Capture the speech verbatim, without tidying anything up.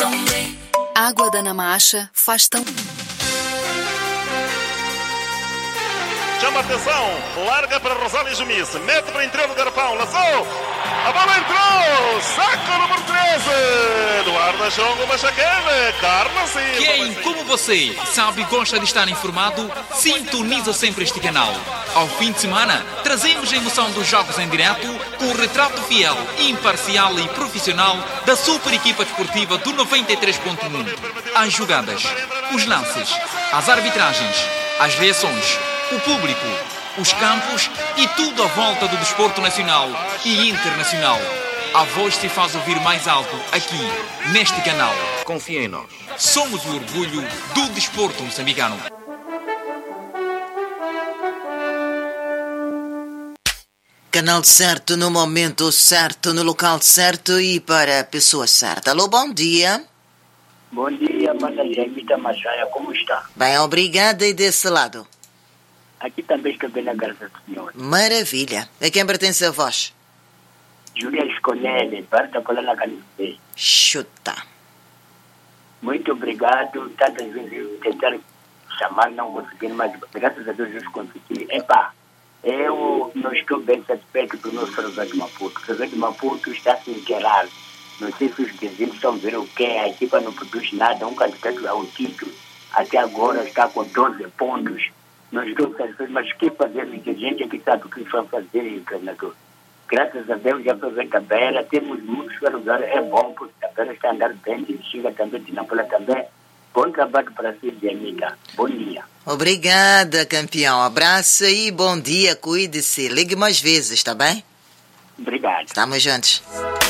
tão bem. Água da Namacha faz tão... Chama a atenção, larga para Rosália Jumice, mete para interior do garrafão, lançou, a bola entrou, saco número treze, Eduardo Chongo Machacane, Carla Silva. Quem, como você, sabe e gosta de estar informado, sintoniza sempre este canal. Ao fim de semana, trazemos a emoção dos jogos em direto com o retrato fiel, imparcial e profissional da super equipa desportiva do noventa e três ponto um. As jogadas, os lances, as arbitragens, as reações, o público, os campos e tudo à volta do desporto nacional e internacional. A voz se faz ouvir mais alto aqui, neste canal. Confia em nós. Somos o orgulho do desporto moçambicano. Canal certo, no momento certo, no local certo e para a pessoa certa. Alô, bom dia. Bom dia, Mana Jaimita Machaia, como está? Bem, obrigada e desse lado. Aqui também estou bem na graça do Senhor. Maravilha. A quem pertence a voz? Júlia Esconele, Barta Colana Canice. Chuta. Muito obrigado. Tantas vezes eu tentar chamar, não consegui, mas graças a Deus eu consegui. Epá, eu não estou bem satisfeito do nosso São de Maputo. O São de Maputo está a se enterrar. Não sei se os vizinhos estão vendo o que a equipa não produz nada. Um candidato ao título até agora está com doze pontos. Não estou satisfeito, mas o que fazer? A gente é que sabe o que vai fazer, treinador. Graças a Deus já foi bem tabela, temos muitos lugares, é bom, porque a tabela está andando bem, de Xinga também, de Nampula também. Bom trabalho para si, amiga. Bom dia. Obrigada, campeão. Abraço e bom dia, cuide-se. Ligue mais vezes, tá bem? Obrigado. Estamos juntos.